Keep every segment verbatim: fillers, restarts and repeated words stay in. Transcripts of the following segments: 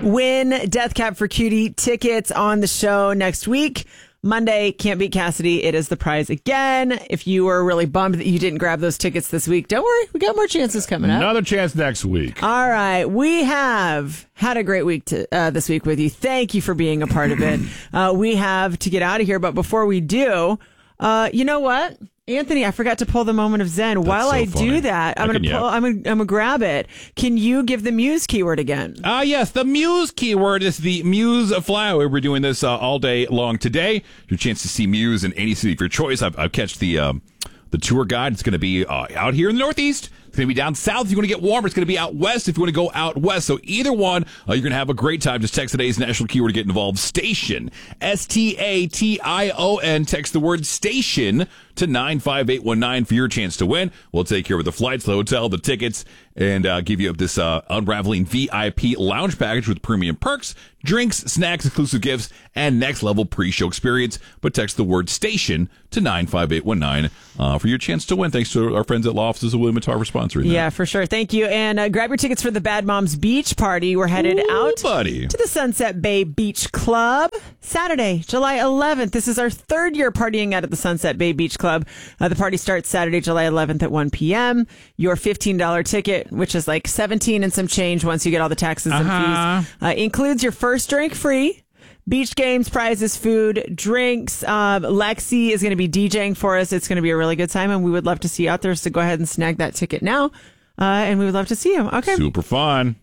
win Death Cab for Cutie tickets on the show next week. Monday, Can't Beat Cassidy. It is the prize again. If you were really bummed that you didn't grab those tickets this week, don't worry. We got more chances coming up. Another chance next week. All right. We have had a great week to, uh, this week with you. Thank you for being a part of it. Uh, we have to get out of here. But before we do, uh, you know what? Anthony, I forgot to pull the moment of Zen. That's While so I funny. do that, I'm How going can to you? pull. I'm going to I'm gonna grab it. Can you give the Muse keyword again? Ah, uh, yes, the Muse keyword is the Muse flower. We're doing this uh, all day long today. Your chance to see Muse in any city of your choice. I've, I've catched the um, the tour guide. It's going to be uh, out here in the Northeast. It's going to be down south if you want to get warmer. It's going to be out west if you want to go out west. So either one, uh, you're going to have a great time. Just text today's national keyword to get involved. Station. S T A T I O N. Text the word station to nine five eight one nine for your chance to win. We'll take care of the flights, the hotel, the tickets, and uh, give you this uh, unraveling V I P lounge package with premium perks, drinks, snacks, exclusive gifts, and next level pre-show experience. But text the word station to nine five eight one nine uh, for your chance to win. Thanks to our friends at Law Offices of William Matar for sponsoring that. Yeah, for sure. Thank you. And uh, grab your tickets for the Bad Moms Beach Party. We're headed Ooh, out buddy. to the Sunset Bay Beach Club Saturday, July eleventh. This is our third year partying out at the Sunset Bay Beach Club. Uh, the party starts Saturday, July eleventh at one p.m. Your fifteen dollars ticket, which is like seventeen and some change once you get all the taxes and Uh-huh. fees, uh, includes your first drink free. Beach games, prizes, food, drinks. Um, Lexi is going to be DJing for us. It's going to be a really good time, and we would love to see you out there. So go ahead and snag that ticket now, uh, and we would love to see you. Okay. Super fun.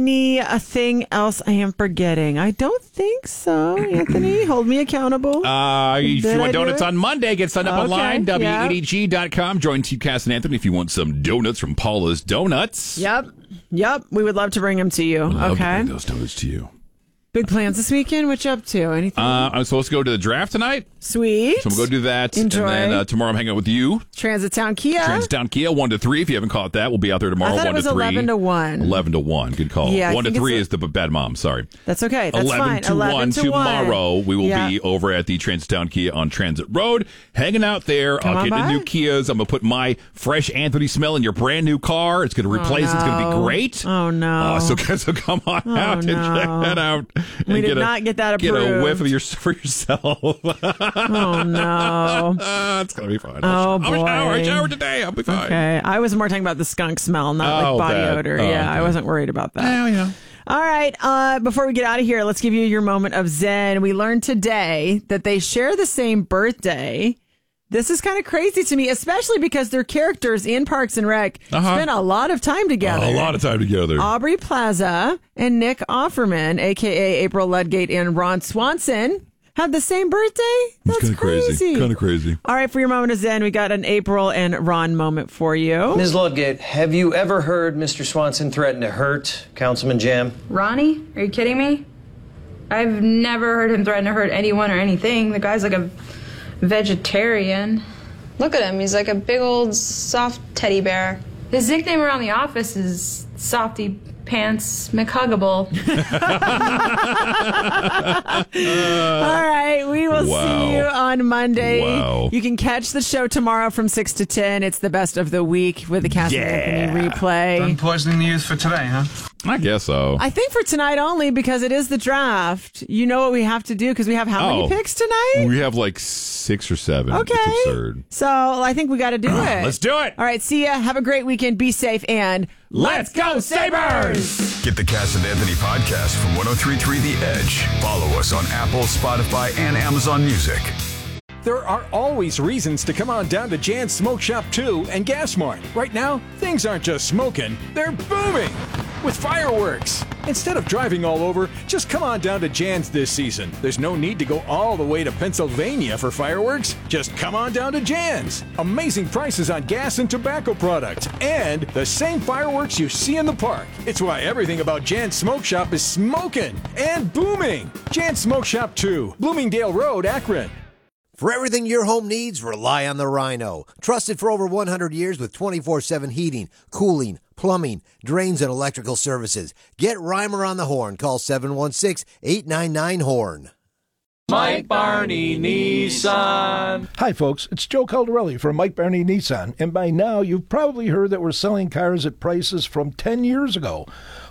Anything else I am forgetting? I don't think so. Anthony, hold me accountable. Uh, if Did you want I do donuts it? on Monday, get signed up Okay, online, yeah. W A D G dot com. Join Team Cass and Anthony if you want some donuts from Paula's Donuts. Yep. Yep. We would love to bring them to you. Love to Okay. bring those donuts to you. Big plans this weekend? What you up to? Anything? Uh, I'm supposed to go to the draft tonight, Sweet. so we'll go do that. Enjoy. And then uh, tomorrow I'm hanging out with you. Transit Town Kia. Transdown Kia, one to three. If you haven't caught that, we'll be out there tomorrow. I thought one it was to three. eleven to one. Eleven to one. Good call. Yeah, I one to think three it's is the b- bad mom. Sorry. That's okay. That's eleven fine. to eleven one to tomorrow. one. We will Yeah. be over at the Transdown Kia on Transit Road, hanging out there. Come I'll on get by. the new Kias. I'm gonna put my fresh Anthony smell in your brand new car. It's gonna replace. Oh, It's gonna no. be great. Oh, no. Uh, so, so come on Oh, out and no. check that out. We And did get a- not get that Get a approved. whiff of your for yourself. Oh, no. Uh, it's gonna be fine. Oh, I'll sh- I'll boy. shower. I showered today. I'll be fine. Okay. I was more talking about the skunk smell, not Oh, like body that. odor. Oh, yeah, I okay. wasn't worried about that. Oh, yeah. All right. Uh, before we get out of here, let's give you your moment of Zen. We learned today that they share the same birthday. This is kind of crazy to me, especially because their characters in Parks and Rec Uh-huh. spend a lot of time together. A lot of time together. Aubrey Plaza and Nick Offerman, a k a. April Ludgate and Ron Swanson, had the same birthday? That's Kinda crazy. crazy. Kind of crazy. All right, for your moment of Zen, we got an April and Ron moment for you. Miz Ludgate, have you ever heard Mister Swanson threaten to hurt Councilman Jam? Ronnie? Are you kidding me? I've never heard him threaten to hurt anyone or anything. The guy's like a vegetarian. Look at him. He's like a big old soft teddy bear. His nickname around the office is Softy Pants McHuggable. All right, we will Wow. see you on Monday. Wow. You can catch the show tomorrow from six to ten. It's the best of the week with the Cass and Anthony replay. Poisoning the youth for today, huh? I guess so. I think for tonight only because it is the draft. You know what we have to do because we have how Oh. many picks tonight? We have like six or seven. Okay. It's absurd. So I think we got to do it. Let's do it. All right, see ya. Have a great weekend. Be safe and let's go Sabres! Get the Cass and Anthony podcast from one oh three point three The Edge. Follow us on Apple, Spotify, and Amazon Music. There are always reasons to come on down to Jan's Smoke Shop two and Gas Mart. Right now, things aren't just smoking, they're booming with fireworks. Instead of driving all over, just come on down to Jan's this season. There's no need to go all the way to Pennsylvania for fireworks. Just come on down to Jan's. Amazing prices on gas and tobacco products, and the same fireworks you see in the park. It's why everything about Jan's Smoke Shop is smoking and booming. Jan's Smoke Shop two, Bloomingdale Road, Akron. For everything your home needs, rely on the Rhino. Trusted for over one hundred years with twenty-four seven heating, cooling, plumbing, drains, and electrical services. Get Reimer on the horn. Call seven one six, eight nine nine, HORN. Mike Barney Nissan. Hi, folks. It's Joe Caldarelli from Mike Barney Nissan. And by now, you've probably heard that we're selling cars at prices from ten years ago.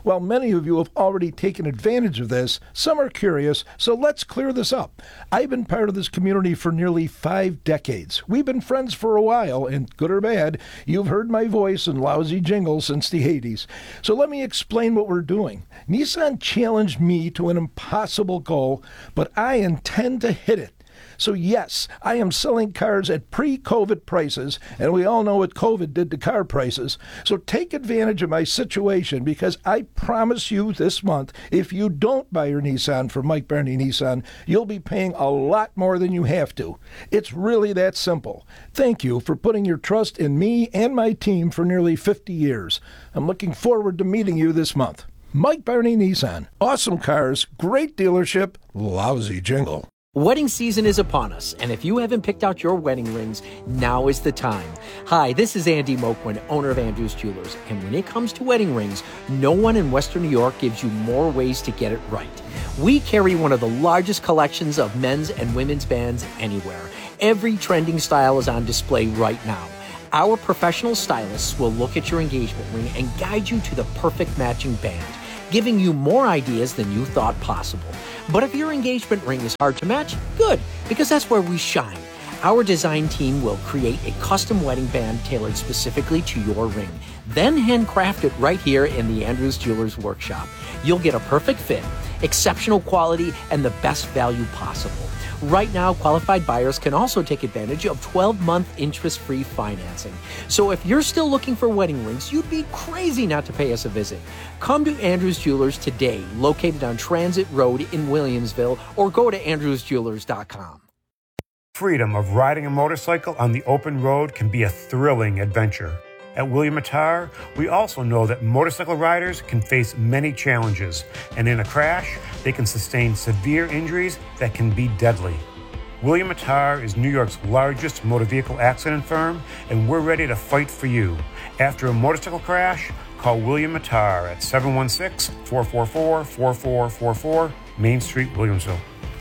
While many of you have already taken advantage of this, some are curious, so let's clear this up. I've been part of this community for nearly five decades. We've been friends for a while, and good or bad, you've heard my voice and lousy jingles since the eighties. So let me explain what we're doing. Nissan challenged me to an impossible goal, but I intend to hit it. So yes, I am selling cars at pre-COVID prices, and we all know what COVID did to car prices. So take advantage of my situation, because I promise you this month, if you don't buy your Nissan from Mike Barney Nissan, you'll be paying a lot more than you have to. It's really that simple. Thank you for putting your trust in me and my team for nearly fifty years. I'm looking forward to meeting you this month. Mike Barney Nissan. Awesome cars, great dealership, lousy jingle. Wedding season is upon us, and if you haven't picked out your wedding rings, now is the time. Hi, this is Andy Moquin, owner of Andrews Jewelers, and when it comes to wedding rings, no one in Western New York gives you more ways to get it right. We carry one of the largest collections of men's and women's bands anywhere. Every trending style is on display right now. Our professional stylists will look at your engagement ring and guide you to the perfect matching band, giving you more ideas than you thought possible. But if your engagement ring is hard to match, good, because that's where we shine. Our design team will create a custom wedding band tailored specifically to your ring, then handcraft it right here in the Andrews Jewelers workshop. You'll get a perfect fit, exceptional quality, and the best value possible. Right now, qualified buyers can also take advantage of twelve-month interest-free financing. So if you're still looking for wedding rings, you'd be crazy not to pay us a visit. Come to Andrews Jewelers today, located on Transit Road in Williamsville, or go to andrews jewelers dot com. Freedom of riding a motorcycle on the open road can be a thrilling adventure. At William Attar, we also know that motorcycle riders can face many challenges, and in a crash, they can sustain severe injuries that can be deadly. William Attar is New York's largest motor vehicle accident firm, and we're ready to fight for you. After a motorcycle crash, call William Attar at seven one six, four four four, four four four four, Main Street, Williamsville.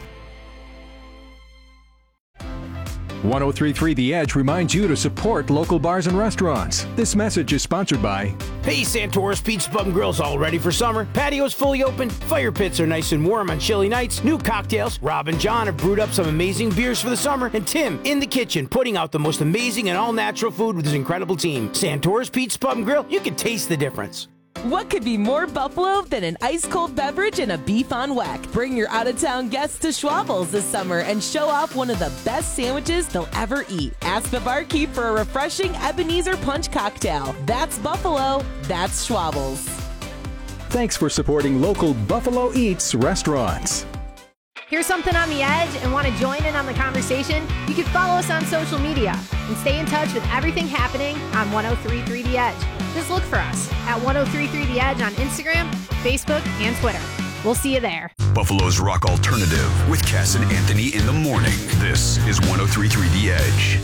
one oh three point three The Edge reminds you to support local bars and restaurants. This message is sponsored by... Hey, Santoris Pizza Pub and Grill's all ready for summer. Patio's fully open. Fire pits are nice and warm on chilly nights. New cocktails. Rob and John have brewed up some amazing beers for the summer. And Tim, in the kitchen, putting out the most amazing and all-natural food with his incredible team. Santoris Pizza Pub and Grill, you can taste the difference. What could be more Buffalo than an ice-cold beverage and a beef on whack? Bring your out-of-town guests to Schwabbles this summer and show off one of the best sandwiches they'll ever eat. Ask the barkeep for a refreshing Ebenezer Punch cocktail. That's Buffalo. That's Schwabbles. Thanks for supporting local Buffalo Eats restaurants. Here's something on the edge and want to join in on the conversation? You can follow us on social media and stay in touch with everything happening on one oh three point three The Edge. Just look for us at one oh three point three The Edge on Instagram, Facebook, and Twitter. We'll see you there. Buffalo's Rock Alternative with Cass and Anthony in the morning. This is one oh three point three The Edge.